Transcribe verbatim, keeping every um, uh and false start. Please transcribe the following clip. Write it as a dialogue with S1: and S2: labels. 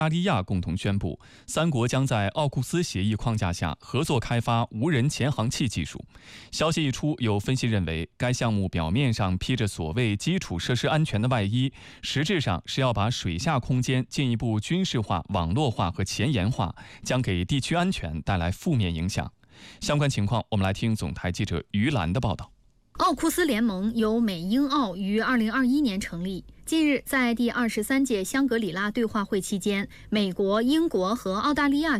S1: 澳大利亚共同宣布，三国将在奥库斯协议框架下合作开发无人潜航器技术。消息一出，有分析认为，该项目表面上披着所谓基础设施安全的外衣，实质上是要把水下空间进一步军事化、网络化和前沿化，将给地区安全带来负面影响。相关情况，我们来听总台记者于兰的报道。
S2: 奥库斯联盟由美英澳于二零二一年成立。近日，在第二十三届香格里拉对话会期间，美国、英国和澳大利亚